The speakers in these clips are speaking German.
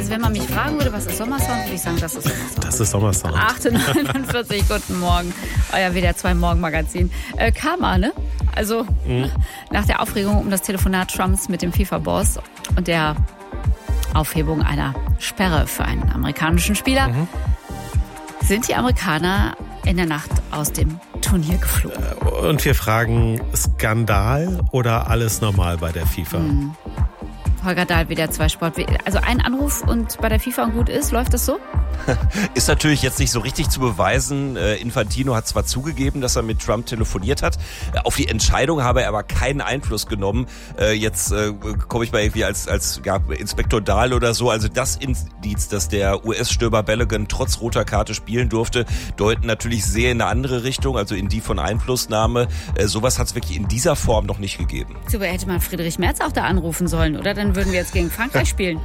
Also wenn man mich fragen würde, was ist Sommersound, würde ich sagen, das ist Sommersound. Das ist Sommersound. 8:49, guten Morgen. Euer WDR 2 Morgenmagazin. Karma, ne? Also nach der Aufregung um das Telefonat Trumps mit dem FIFA-Boss und der Aufhebung einer Sperre für einen amerikanischen Spieler sind die Amerikaner in der Nacht aus dem Turnier geflogen. Und wir fragen, Skandal oder alles normal bei der FIFA? Holger Dahl, WDR 2 Sport. Also ein Anruf und bei der FIFA und gut ist, läuft das so? Ist natürlich jetzt nicht so richtig zu beweisen. Infantino hat zwar zugegeben, dass er mit Trump telefoniert hat. Auf die Entscheidung habe er aber keinen Einfluss genommen. Jetzt komme ich mal irgendwie als Inspektor Dahl oder so. Also das Indiz, dass der US-Stürmer Balogun trotz roter Karte spielen durfte, deuten natürlich sehr in eine andere Richtung, also in die von Einflussnahme. Sowas hat es wirklich in dieser Form noch nicht gegeben. So, hätte man Friedrich Merz auch da anrufen sollen, oder? Dann würden wir jetzt gegen Frankreich spielen.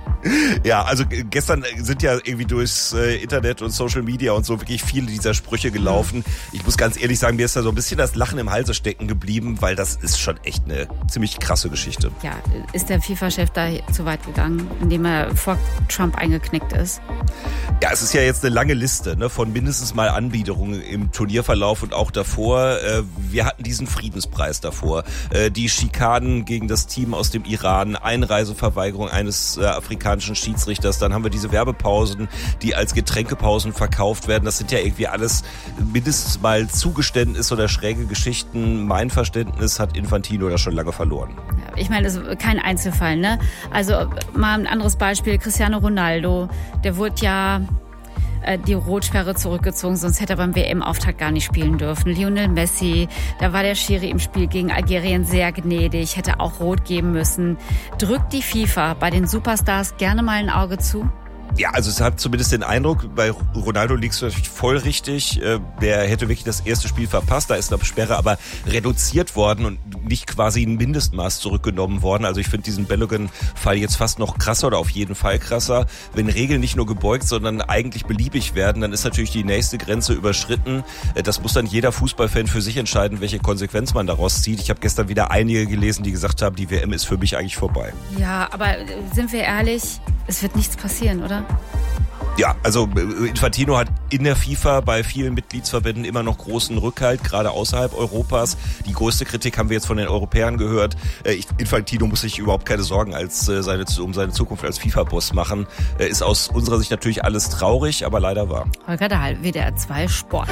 Ja, also gestern sind ja irgendwie durchs Internet und Social Media und so wirklich viele dieser Sprüche gelaufen. Ich muss ganz ehrlich sagen, mir ist da so ein bisschen das Lachen im Halse stecken geblieben, weil das ist schon echt eine ziemlich krasse Geschichte. Ja, ist der FIFA-Chef da zu weit gegangen, indem er vor Trump eingeknickt ist? Ja, es ist ja jetzt eine lange Liste, ne, von mindestens mal Anbiederungen im Turnierverlauf und auch davor. Wir hatten diesen Friedenspreis davor. Die Schikanen gegen das Team aus dem Iran, Einreiseverweigerung eines afrikanischen Schiedsrichters, dann haben wir diese Werbepausen, die als Getränkepausen verkauft werden. Das sind ja irgendwie alles mindestens mal Zugeständnisse oder schräge Geschichten. Mein Verständnis hat Infantino da schon lange verloren. Ja, ich meine, das ist kein Einzelfall, ne? Also mal ein anderes Beispiel, Cristiano Ronaldo, der wurde ja die Rotsperre zurückgezogen, sonst hätte er beim WM-Auftakt gar nicht spielen dürfen. Lionel Messi, da war der Schiri im Spiel gegen Algerien sehr gnädig, hätte auch rot geben müssen. Drückt die FIFA bei den Superstars gerne mal ein Auge zu? Ja, also es hat zumindest den Eindruck, bei Ronaldo liegst du natürlich voll richtig. Der hätte wirklich das erste Spiel verpasst, da ist eine Sperre aber reduziert worden und nicht quasi ein Mindestmaß zurückgenommen worden. Also ich finde diesen Balogun-Fall jetzt fast noch krasser oder auf jeden Fall krasser. Wenn Regeln nicht nur gebeugt, sondern eigentlich beliebig werden, dann ist natürlich die nächste Grenze überschritten. Das muss dann jeder Fußballfan für sich entscheiden, welche Konsequenz man daraus zieht. Ich habe gestern wieder einige gelesen, die gesagt haben, die WM ist für mich eigentlich vorbei. Ja, aber sind wir ehrlich, es wird nichts passieren, oder? Ja, also Infantino hat in der FIFA bei vielen Mitgliedsverbänden immer noch großen Rückhalt, gerade außerhalb Europas. Die größte Kritik haben wir jetzt von den Europäern gehört. Infantino muss sich überhaupt keine Sorgen um seine Zukunft als FIFA-Boss machen. Ist aus unserer Sicht natürlich alles traurig, aber leider wahr. Holger Dahl, WDR 2 Sport.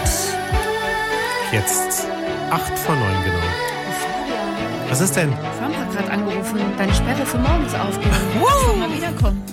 Jetzt 8 vor 9 genau. Was ist denn? Trump hat gerade angerufen, deine Sperre für morgen ist aufgehoben. Wow. Mal wiederkommen.